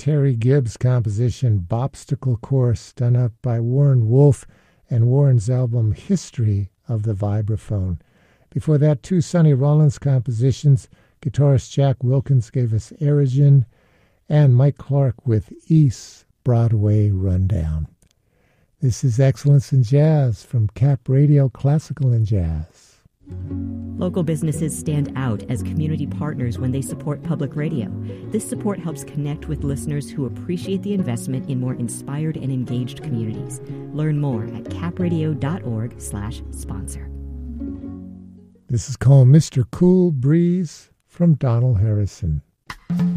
Terry Gibbs composition Bobstacle Course, done up by Warren Wolf and Warren's album History of the Vibraphone. Before that, two Sonny Rollins compositions. Guitarist Jack Wilkins gave us Erigen, and Mike Clark with East Broadway Rundown. This is Excellence in Jazz from Cap Radio Classical and Jazz. Local businesses stand out as community partners when they support public radio. This support helps connect with listeners who appreciate the investment in more inspired and engaged communities. Learn more at capradio.org/sponsor. This is called Mr. Cool Breeze from Donald Harrison.